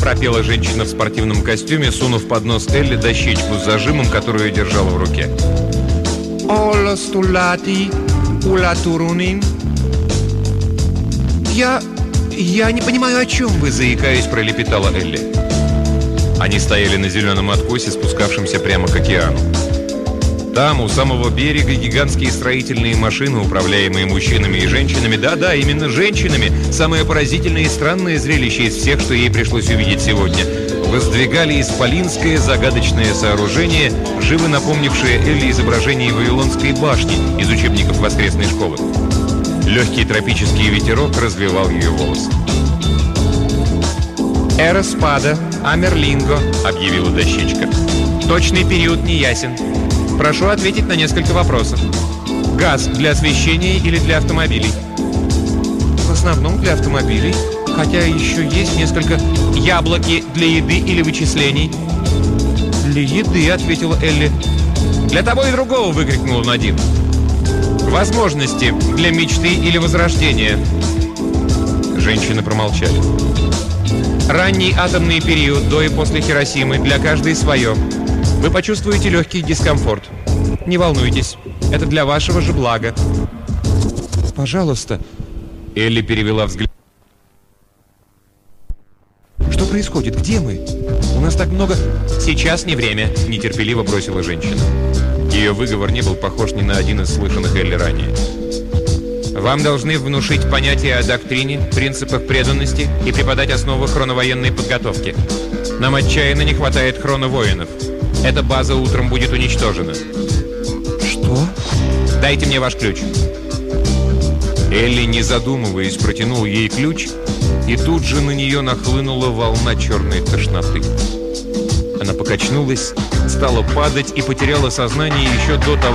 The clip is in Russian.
пропела женщина в спортивном костюме, сунув под нос Элли дощечку с зажимом, которую держала в руке. «Олла стулати, ула турунин». «Я не понимаю, о чем вы», — заикаясь, пролепетала Элли. Они стояли на зеленом откосе, спускавшемся прямо к океану. Там, у самого берега, гигантские строительные машины, управляемые мужчинами и женщинами, да-да, именно женщинами, самое поразительное и странное зрелище из всех, что ей пришлось увидеть сегодня, воздвигали исполинское загадочное сооружение, живо напомнившее Элли изображение Вавилонской башни из учебников воскресной школы. Легкий тропический ветерок развивал ее волосы. «Эра спада, Амерлинго», — объявила дощечка. «Точный период не ясен. Прошу ответить на несколько вопросов. Газ для освещения или для автомобилей?» «В основном для автомобилей, хотя еще есть несколько. Яблоки для еды или вычислений?» «Для еды», — ответила Элли. «Для того и другого», — выкрикнул Надин. «Возможности для мечты или возрождения?» Женщины промолчали. «Ранний атомный период, до и после Хиросимы, для каждой свое. Вы почувствуете легкий дискомфорт. Не волнуйтесь, это для вашего же блага». «Пожалуйста». Элли перевела взгляд. «Что происходит? Где мы? У нас так много...» «Сейчас не время», — нетерпеливо бросила женщина. Ее выговор не был похож ни на один из слышанных Элли ранее. «Вам должны внушить понятие о доктрине, принципах преданности и преподать основы хроновоенной подготовки. Нам отчаянно не хватает хроновоинов. Эта база утром будет уничтожена». «Что?» «Дайте мне ваш ключ». Элли, не задумываясь, протянул ей ключ, и тут же на нее нахлынула волна черной тошноты. Она покачнулась, стала падать и потеряла сознание еще до того,